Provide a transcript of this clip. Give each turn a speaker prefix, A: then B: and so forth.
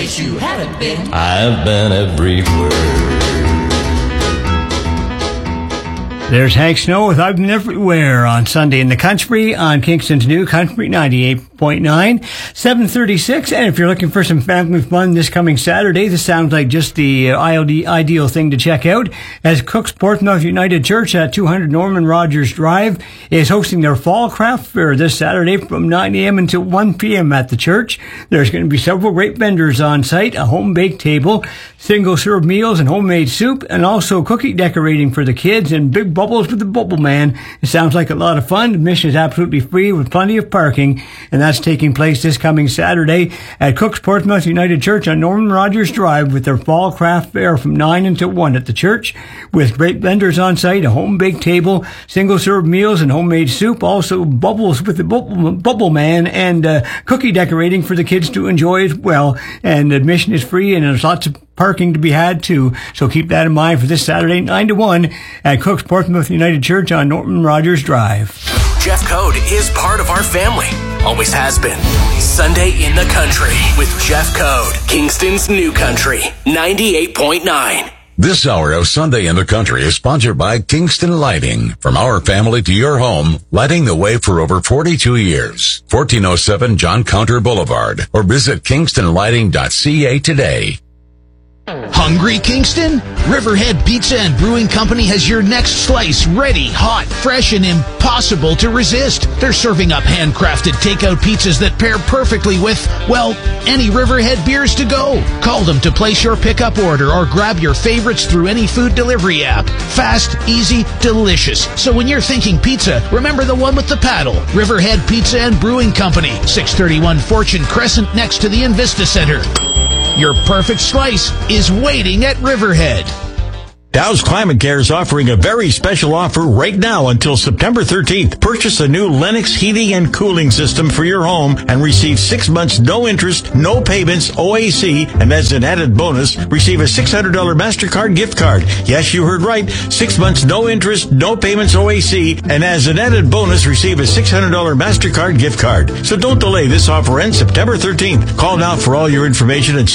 A: place you haven't been.
B: I've been everywhere.
C: There's Hank Snow with I've Been Everywhere on Sunday in the Country on Kingston's New Country 98.9, 736. And if you're looking for some family fun this coming Saturday, this sounds like just the ideal thing to check out, as Cook's Portsmouth United Church at 200 Norman Rogers Drive is hosting their Fall Craft Fair this Saturday from 9 a.m. until 1 p.m. at the church. There's going to be several great vendors on site, a home-baked table, single-serve meals and homemade soup, and also cookie decorating for the kids and big bubbles with the Bubble Man. It sounds like a lot of fun. Admission is absolutely free with plenty of parking, and that's taking place this coming Saturday at Cook's Portsmouth United Church on Norman Rogers Drive with their Fall Craft Fair from 9 until 1 at the church, with great vendors on site, a home-baked table, single-serve meals and homemade soup, also bubbles with the Bubble Man, and cookie decorating for the kids to enjoy as well. And admission is free, and there's lots of parking to be had too, so keep that in mind for this Saturday 9 to 1 at Cook's Portsmouth United Church on Norman Rogers Drive.
D: Jeff Code is part of our family. Always has been. Sunday in the Country with Jeff Code. Kingston's New Country 98.9.
E: This hour of Sunday in the Country is sponsored by Kingston Lighting. From our family to your home, lighting the way for over 42 years. 1407 John Counter Boulevard, or visit kingstonlighting.ca today.
F: Hungry, Kingston? Riverhead Pizza and Brewing Company has your next slice ready, hot, fresh, and impossible to resist. They're serving up handcrafted takeout pizzas that pair perfectly with, well, any Riverhead beers to go. Call them to place your pickup order or grab your favorites through any food delivery app. Fast, easy, delicious. So when you're thinking pizza, remember the one with the paddle. Riverhead Pizza and Brewing Company, 631 Fortune Crescent next to the Invista Center. Your perfect slice is waiting at Riverhead.
G: Dow's Climate Care is offering a very special offer right now until September 13th. Purchase a new Lennox heating and cooling system for your home and receive 6 months no interest, no payments, OAC, and as an added bonus, receive a $600 MasterCard gift card. Yes, you heard right. 6 months no interest, no payments, OAC, and as an added bonus, receive a $600 MasterCard gift card. So don't delay. This offer ends September 13th. Call now for all your information at